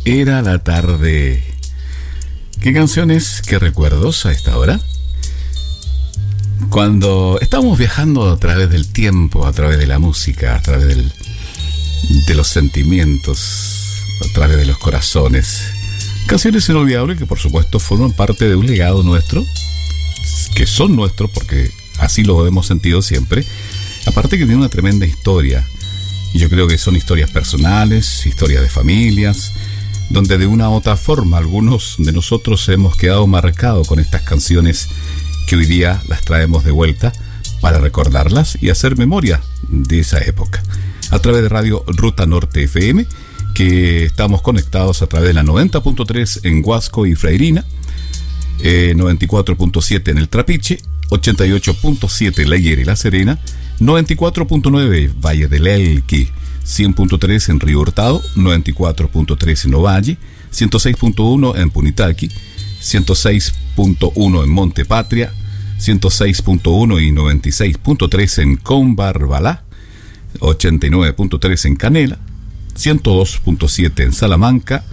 Era la tarde. ¿Qué canciones, qué recuerdos a esta hora? Cuando estamos viajando a través del tiempo, a través de la música, a través de los sentimientos, a través de los corazones. Canciones inolvidables que por supuesto forman parte de un legado nuestro, que son nuestros porque así lo hemos sentido siempre. Aparte que tiene una tremenda historia. Y yo creo que son historias personales, historias de familias, donde de una u otra forma algunos de nosotros hemos quedado marcados con estas canciones que hoy día las traemos de vuelta para recordarlas y hacer memoria de esa época. A través de Radio Ruta Norte FM, que estamos conectados a través de la 90.3 en Huasco y Freirina, 94.7 en el Trapiche, 88.7 en La Higuera y La Serena, 94.9 Valle del Elqui, 100.3 en Río Hurtado, 94.3 en Ovalle, 106.1 en Punitaqui, 106.1 en Monte Patria, 106.1 y 96.3 en Combarbalá, 89.3 en Canela, 102.7 en Salamanca,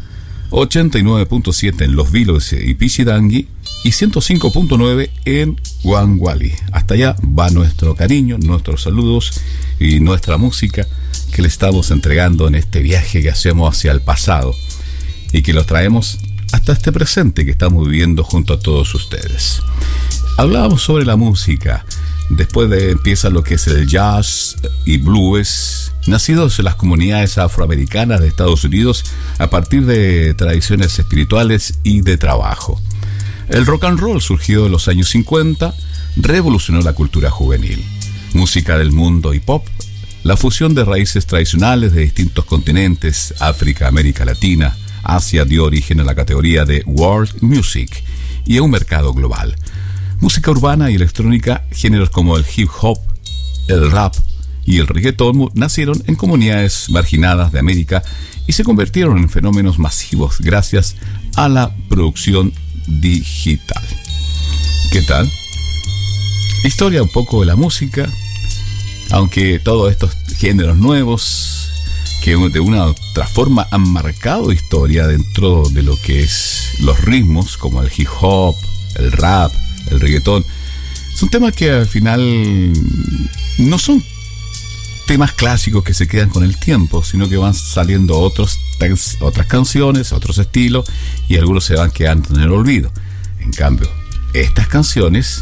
89.7 en Los Vilos y Pichidangui y 105.9 en Huanguali. Hasta allá va nuestro cariño, nuestros saludos y nuestra música que le estamos entregando en este viaje que hacemos hacia el pasado y que lo traemos hasta este presente que estamos viviendo junto a todos ustedes. Hablábamos sobre la música. Después empieza lo que es el jazz y blues, nacidos en las comunidades afroamericanas de Estados Unidos a partir de tradiciones espirituales y de trabajo. El rock and roll surgió en los años 50, revolucionó la cultura juvenil. Música del mundo y pop, la fusión de raíces tradicionales de distintos continentes, África, América Latina, Asia, dio origen a la categoría de World Music y a un mercado global. Música urbana y electrónica, géneros como el hip hop, el rap y el reggaetón nacieron en comunidades marginadas de América y se convirtieron en fenómenos masivos gracias a la producción digital. ¿Qué tal? Historia un poco de la música, aunque todos estos géneros nuevos que de una u otra forma han marcado historia dentro de lo que es los ritmos como el hip hop, el rap, el reggaetón, son temas que al final no son temas clásicos que se quedan con el tiempo, sino que van saliendo otras canciones, otros estilos, y algunos se van quedando en el olvido. En cambio, estas canciones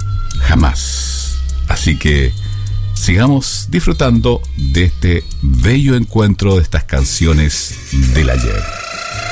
jamás. Así que sigamos disfrutando de este bello encuentro de estas canciones del ayer.